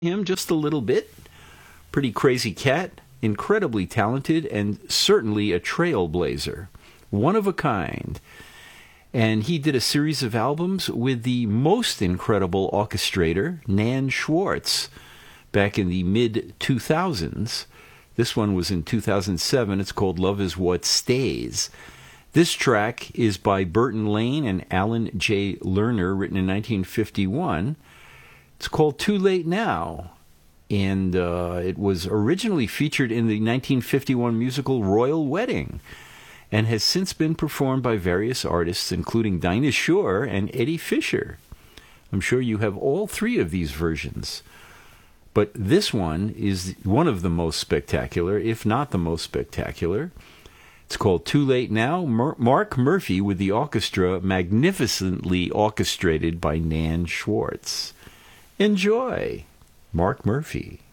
Him just a little bit. Pretty crazy cat, incredibly talented, and certainly a trailblazer. One of a kind. And he did a series of albums with the most incredible orchestrator, Nan Schwartz, back in the mid-2000s. This one was in 2007. It's called Love Is What Stays. This track is by Burton Lane and Alan J. Lerner, written in 1951. It's called Too Late Now, and it was originally featured in the 1951 musical Royal Wedding, and has since been performed by various artists, including Dinah Shore and Eddie Fisher. I'm sure you have all three of these versions. But this one is one of the most spectacular, if not the most spectacular. It's called Too Late Now. Mark Murphy with the orchestra, magnificently orchestrated by Nan Schwartz. Enjoy, Mark Murphy.